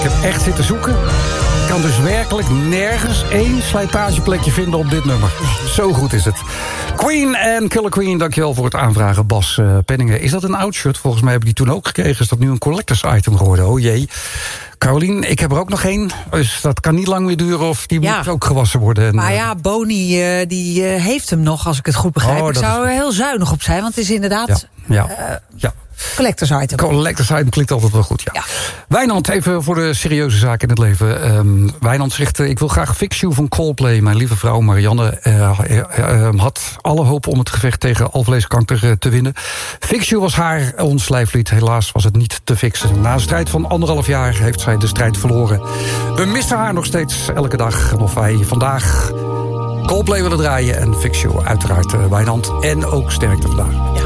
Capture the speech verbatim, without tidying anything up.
heb echt zitten zoeken. Ik kan dus werkelijk nergens één slijtageplekje vinden op dit nummer. Zo goed is het. Queen en Killer Queen, dankjewel voor het aanvragen, Bas uh, Penningen. Is dat een oud shirt? Volgens mij heb ik die toen ook gekregen. Is dat nu een collectors item geworden? Oh jee. Carolien, ik heb er ook nog één. Dus dat kan niet lang meer duren of die ja. moet ook gewassen worden. En, maar ja, Boni uh, die uh, heeft hem nog, als ik het goed begrijp. Oh, ik zou er heel zuinig op zijn, want het is inderdaad... Ja, ja, uh, ja. Collectors item. Collectors item klinkt altijd wel goed, ja. ja. Wijnand, even voor de serieuze zaken in het leven. Um, Wijnand zegt, uh, ik wil graag Fix You van Coldplay. Mijn lieve vrouw Marianne uh, uh, uh, had alle hoop om het gevecht tegen alvleeskanker uh, te winnen. Fix You was haar ons lijflied. Helaas was het niet te fixen. Na een strijd van anderhalf jaar heeft zij de strijd verloren. We missen haar nog steeds elke dag. En of wij vandaag Coldplay willen draaien en Fix You, uiteraard uh, Wijnand. En ook sterkte vandaag. Ja.